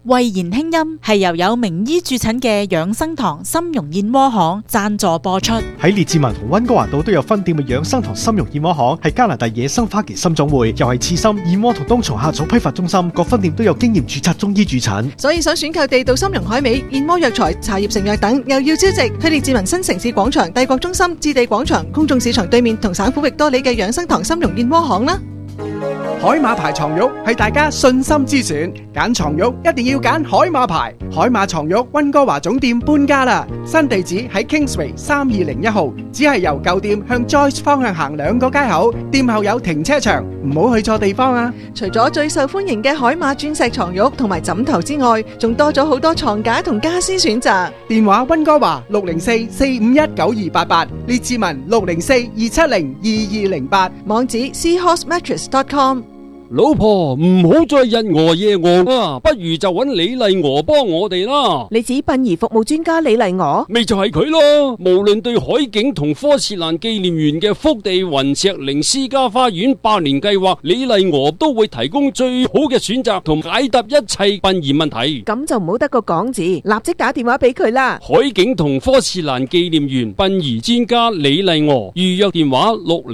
慧言輕音係由有名醫駐診嘅養生堂參茸燕窩行贊助播出。 喺列治文同溫哥華島都有分店嘅養生堂參茸燕窩行係加拿大野生花旗參總會，又係刺參、燕窩同冬蟲夏草批發中心，各分店都有經驗註冊中醫駐診。 所以想選購地道參茸海味、燕窩藥材、茶葉成藥等，又要招值，去列治文新城市廣場、帝國中心、置地廣場、公眾市場對面同省府域多里嘅養生堂參茸燕窩行啦。 海馬牌床褥係大家信心之選，揀床褥一定要揀海馬牌。海馬床褥溫哥華總店搬家啦，新地址喺 Kingsway 3201號，只係由舊店向 Joyce 方向行2個街口，店後有停車場，唔好去錯地方啊！ 除咗最受歡迎嘅海馬鑽石床褥同埋枕頭之外，仲多咗好多床架同家私選擇。 電話溫哥華604-451-9288，列治文604-270-2208， 網址 seahorsemattress.com。 老婆唔好再日餓夜餓啊，不如就揾李麗娥幫我哋啦。 你指殯儀服務專家李麗娥？ 咪就係佢咯。無論對海景同科切蘭紀念園嘅福地雲石靈私家花園100年計劃，李麗娥都會提供最好嘅選擇同解答一切殯儀問題。 咁就唔好得個講字，立即打電話俾佢啦。 海景同科切蘭紀念園殯儀專家李麗娥，預約電話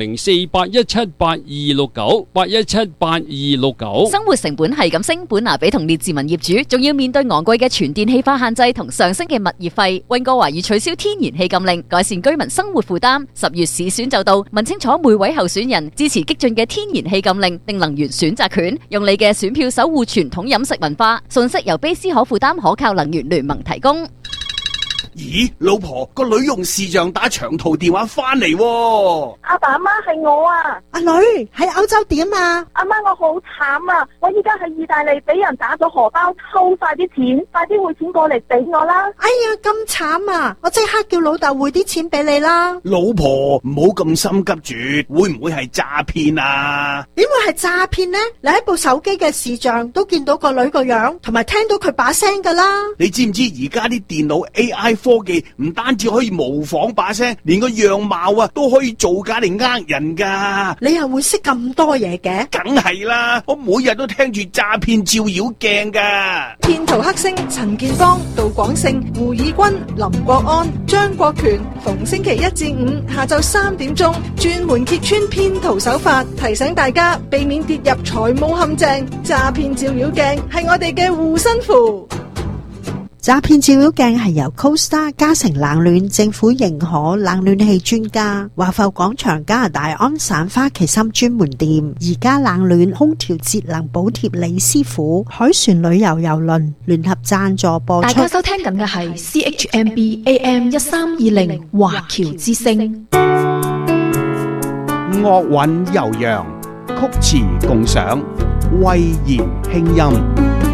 604-817-8269 817-8269。 生活成本係咁升，本拿比同列治文業主仲要面對昂貴嘅全電氣化限制同上升嘅物業費。溫哥華已取消天然氣禁令，改善居民生活負擔。10月市選就到，問清楚每位候選人支持激進嘅天然氣禁令定能源選擇權，用你嘅選票守護傳統飲食文化。信息由卑斯可負擔可靠能源聯盟提供。 咦，老婆，個女用視像打長途電話翻嚟喎。 阿爸阿媽係我啊。 阿女喺歐洲點啊？ 阿媽，我好慘啊！我依家喺意大利俾人打咗荷包，偷晒啲錢，快啲匯錢過嚟俾我啦！ 哎呀，咁慘啊！我即刻叫老豆匯啲錢俾你啦。 老婆，唔好咁心急住，會唔會係詐騙啊？ 點會係詐騙呢？你喺部手機嘅視像都見到個女個樣，同埋聽到佢把聲噶啦。 你知唔知而家啲電腦 AI 科技唔單止可以模仿把聲，連個樣貌啊都可以造假嚟呃人噶。 你又會識咁多嘢嘅？ 梗係啦，我每日都聽住詐騙照妖鏡噶。 騙徒黑星陳建邦、杜廣勝、胡以軍、林國安、張國權，逢星期1至5下晝3點鐘，專門揭穿騙徒手法，提醒大家避免跌入財務陷阱。詐騙照妖鏡係我哋嘅護身符。 詐騙照妖鏡係由 CoStar 嘉誠冷暖政府認可冷暖氣專家，華埠廣場加拿大安省花旗參專門店，而家冷暖空調節能補貼李師傅，海船旅遊郵輪聯合贊助播出。 大家收聽緊嘅係 CHMB AM 1320華僑之聲。 樂韻悠揚，曲詞共賞，慧言輕音。